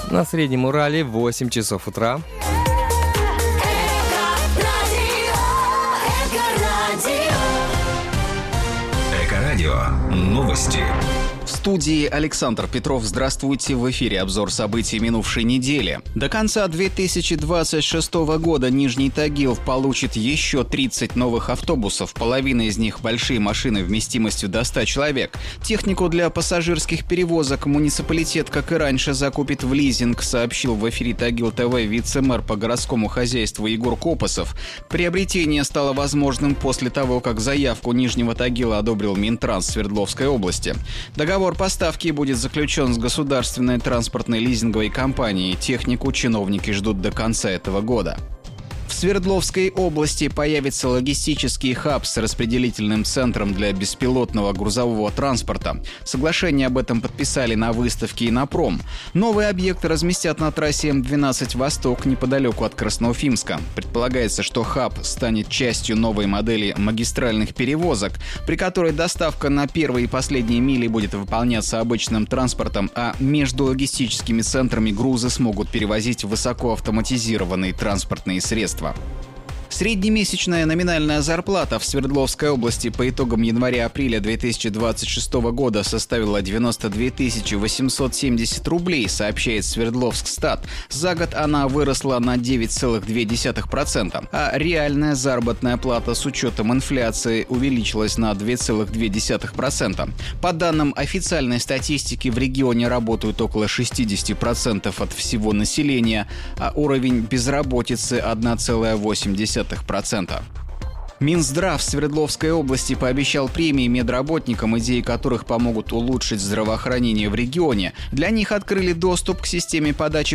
На Среднем Урале 8 часов утра. Эко-радио. Новости. В студии Александр Петров. Здравствуйте. В эфире обзор событий минувшей недели. До конца 2026 года Нижний Тагил получит еще 30 новых автобусов. Половина из них большие машины вместимостью до 100 человек. Технику для пассажирских перевозок муниципалитет, как и раньше, закупит в лизинг, сообщил в эфире Тагил ТВ вице-мэр по городскому хозяйству Егор Копосов. Приобретение стало возможным после того, как заявку Нижнего Тагила одобрил Минтранс Свердловской области. Договор поставки будет заключен с государственной транспортной лизинговой компанией. Технику чиновники ждут до конца этого года. В Свердловской области появится логистический хаб с распределительным центром для беспилотного грузового транспорта. Соглашение об этом подписали на выставке «Инопром». Новый объект разместят на трассе М12 «Восток» неподалеку от Красноуфимска. Предполагается, что хаб станет частью новой модели магистральных перевозок, при которой доставка на первые и последние мили будет выполняться обычным транспортом, а между логистическими центрами грузы смогут перевозить высокоавтоматизированные транспортные средства. Среднемесячная номинальная зарплата в Свердловской области по итогам января-апреля 2026 года составила 92 870 рублей, сообщает Свердловскстат. За год она выросла на 9,2%, а реальная заработная плата с учетом инфляции увеличилась на 2,2%. По данным официальной статистики, в регионе работают около 60% от всего населения, а уровень безработицы 1,8%. Минздрав Свердловской области пообещал премии медработникам, идеи которых помогут улучшить здравоохранение в регионе. Для них открыли доступ к системе подачи